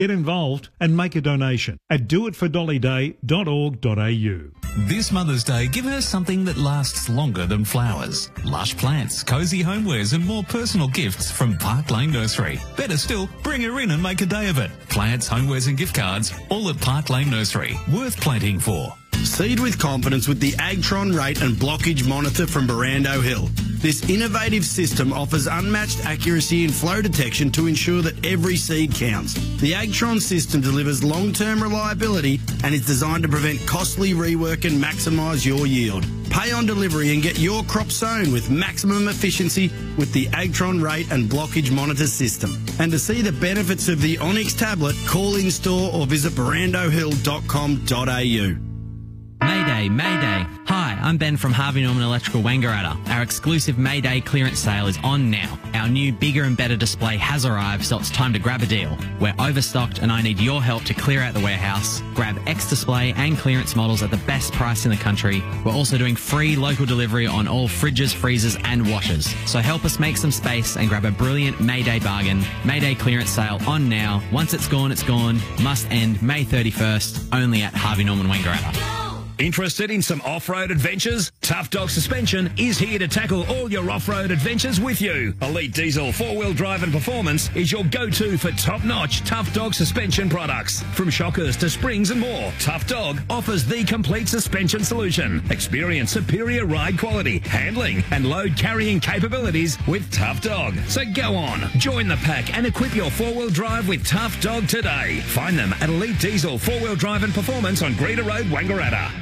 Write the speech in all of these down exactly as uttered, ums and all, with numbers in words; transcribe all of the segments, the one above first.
Get involved and make a donation at do it for dolly day dot org dot a u. This Mother's Day, give her something that lasts longer than flowers. Lush plants, cosy homewares and more personal gifts from Park Lane Nursery. Better still, bring her in and make a day of it. Plants, homewares and gift cards, all at Park Lane Nursery. Worth planting for. Seed with confidence with the Agtron rate and blockage monitor from Barando Hill. This innovative system offers unmatched accuracy in flow detection to ensure that every seed counts. The Agtron system delivers long-term reliability and is designed to prevent costly rework and maximise your yield. Pay on delivery and get your crop sown with maximum efficiency with the Agtron rate and blockage monitor system. And to see the benefits of the Onyx tablet, call in store or visit barando hill dot com dot a u. Mayday, Mayday. Hi, I'm Ben from Harvey Norman Electrical Wangaratta. Our exclusive Mayday clearance sale is on now. Our new bigger and better display has arrived, so it's time to grab a deal. We're overstocked and I need your help to clear out the warehouse. Grab X display and clearance models at the best price in the country. We're also doing free local delivery on all fridges, freezers and washers. So help us make some space and grab a brilliant Mayday bargain. Mayday clearance sale on now. Once it's gone, it's gone. Must end May thirty-first, only at Harvey Norman Wangaratta. Interested in some off-road adventures? Tough Dog Suspension is here to tackle all your off-road adventures with you. Elite Diesel four-wheel drive and performance is your go-to for top-notch Tough Dog suspension products. From shockers to springs and more, Tough Dog offers the complete suspension solution. Experience superior ride quality, handling and load carrying capabilities with Tough Dog. So go on, join the pack and equip your four-wheel drive with Tough Dog today. Find them at Elite Diesel four-wheel drive and performance on Greeter Road, Wangaratta.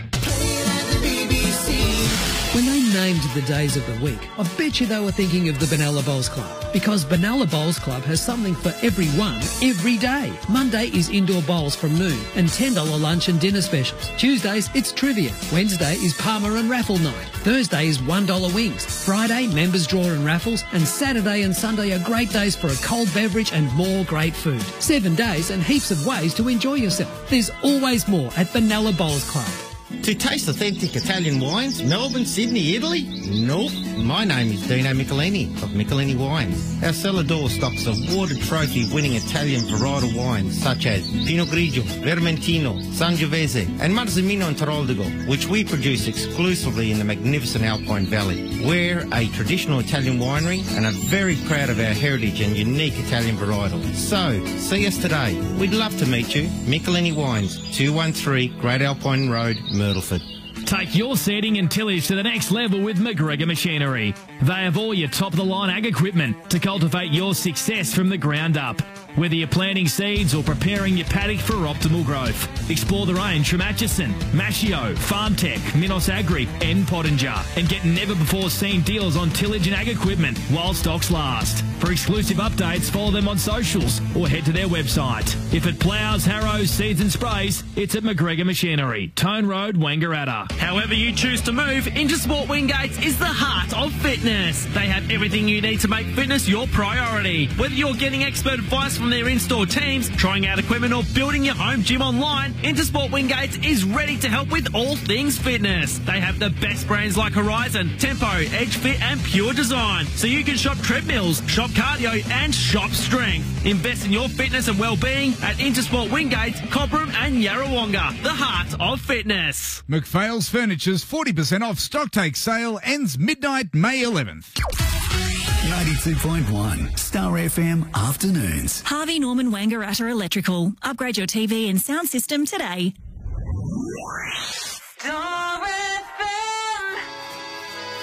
When they named the days of the week, I bet you they were thinking of the Benalla Bowls Club. Because Benalla Bowls Club has something for everyone, every day. Monday is indoor bowls from noon and ten dollars lunch and dinner specials. Tuesdays, it's trivia. Wednesday is Palmer and raffle night. Thursday is one dollar wings. Friday, members draw and raffles. And Saturday and Sunday are great days for a cold beverage and more great food. Seven days and heaps of ways to enjoy yourself. There's always more at Benalla Bowls Club. To taste authentic Italian wines, Melbourne, Sydney, Italy? Nope. My name is Dino Michelini of Michelini Wines. Our cellar door stocks awarded trophy-winning Italian varietal wines such as Pinot Grigio, Vermentino, Sangiovese and Marzimino and Taroldigo, which we produce exclusively in the magnificent Alpine Valley. We're a traditional Italian winery and are very proud of our heritage and unique Italian varietals. So, see us today. We'd love to meet you. Michelini Wines, two one three Great Alpine Road, Myrtleford. Take your seeding and tillage to the next level with McGregor Machinery. They have all your top-of-the-line ag equipment to cultivate your success from the ground up. Whether you're planting seeds or preparing your paddock for optimal growth. Explore the range from Atchison, Mashio, FarmTech, Minos Agri and Pottinger and get never-before-seen deals on tillage and ag equipment while stocks last. For exclusive updates, follow them on socials or head to their website. If it ploughs, harrows, seeds and sprays, it's at McGregor Machinery, Tone Road, Wangaratta. However you choose to move, Intersport Wingates is the heart of fitness. They have everything you need to make fitness your priority. Whether you're getting expert advice from their in-store teams, trying out equipment or building your home gym online, Intersport Wingates is ready to help with all things fitness. They have the best brands like Horizon, Tempo, Edge Fit and Pure Design. So you can shop treadmills, shop cardio and shop strength. Invest in your fitness and well-being at Intersport Wingates, Cobram and Yarrawonga, the heart of fitness. McPhail's Furniture's forty percent off stock take sale ends midnight May eleventh. ninety-two point one Star F M Afternoons. Harvey Norman Wangaratta Electrical. Upgrade your T V and sound system today.